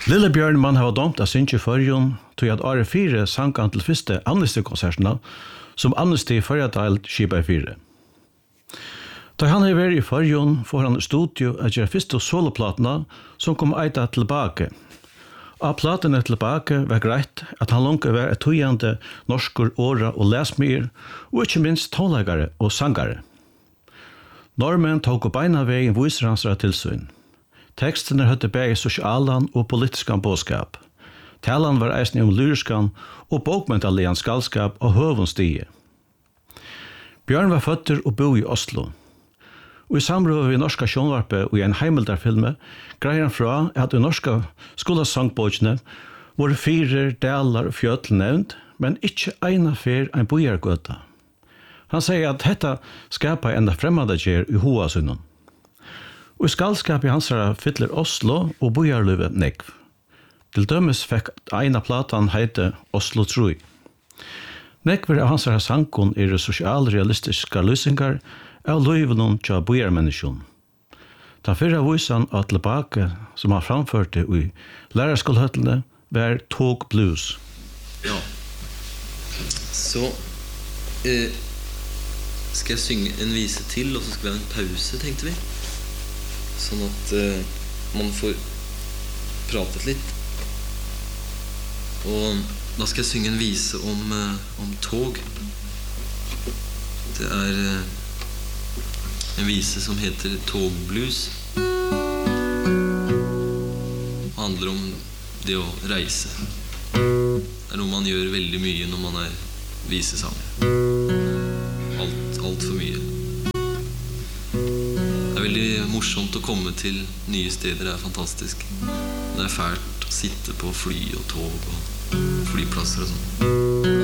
Lille Bjørnmann har dømt av synge førjon, tog at året 4 sankan til første Amnesty-konsertene, som Amnesty Førjadalt skipa i 4. Da han har vært i førjon, får han studio at gjøre første soloplatene, som kom eita tilbake. Av platene tilbake var greit at han langt var et tøyende norsker åra og lesmyr, og ikke minst tonleggere og sangere. Normen tok beina veien viser hans tilsyn. Tekstene høtte begge sosialan og politiske bådskap. Talan var eisen om lyriskan og bokmentalian skallskap og høvenstige. Bjørn var føtter og bo i Oslo. Og i samråd ved norska sjónvarpe og i en heimeldarfilme greier han fra at i norska skolassangbåkene var 4 dalar og fjøtl nevnt, men ikke ena fer en bojargøta. Han sier at dette skapar enda fremmede kjer i hoa sunnen. Og i skallskapet hans fyller Oslo og bojarløyve nekv. Til dømes fikk ena platan heite Oslo Trui. Nekver av hans sankon sosialrealistiske løsningar av løyvenon tja bojarmenneskjon. Ta fyrra visan av tilbake som han framførte i lærerskolhøtlene var Tog Blues. Ja, så skal jeg synge en vise til, og så skal vi ha en pause, tenkte vi. Sånn at man får pratet litt. Og da skal jeg synge en vise om tog. Det er en vise som heter Togblues. Det handler om det å reise. Det er noe man gjør veldig mye når man er visesanger. Alt for mye. Det er veldig morsomt å komme til nye steder, det er fantastisk. Det er fælt å sitte på fly og tog og flyplasser og sånn.